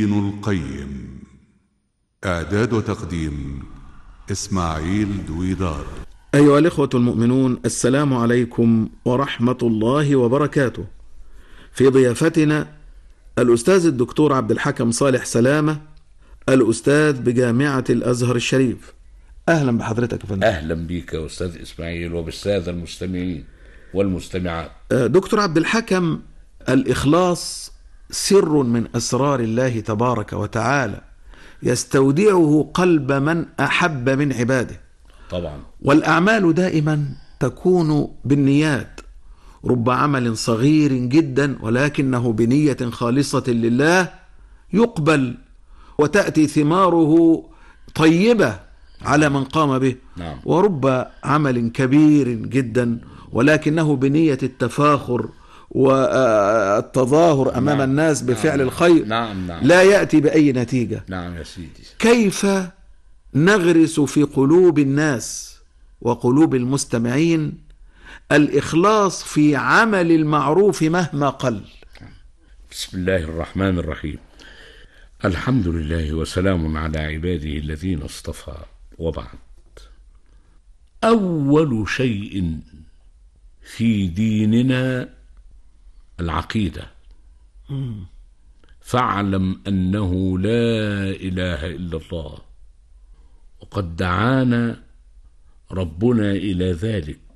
ابن القيم. إعداد وتقديم إسماعيل دويدار. أيها الإخوة المؤمنون، السلام عليكم ورحمة الله وبركاته. في ضيافتنا الأستاذ الدكتور عبد الحكم صالح سلامة، الأستاذ بجامعة الأزهر الشريف. أهلا بحضرتك يا فندم. أهلا بك يا أستاذ إسماعيل وبالسادة المستمعين والمستمعات. دكتور عبد الحكم، الإخلاص سر من أسرار الله تبارك وتعالى يستودعه قلب من أحب من عباده. طبعا. والأعمال دائما تكون بالنيات، رب عمل صغير جدا ولكنه بنية خالصة لله يقبل وتأتي ثماره طيبة على من قام به. نعم. ورب عمل كبير جدا ولكنه بنية التفاخر والتظاهر أمام نعم. الناس بفعل نعم. الخير. نعم. لا يأتي بأي نتيجة. نعم يا سيدي. كيف نغرس في قلوب الناس وقلوب المستمعين الإخلاص في عمل المعروف مهما قل؟ بسم الله الرحمن الرحيم. الحمد لله وسلام على عباده الذين اصطفى، وبعد. أول شيء في ديننا العقيدة. فاعلم أنه لا إله إلا الله، وقد دعانا ربنا إلى ذلك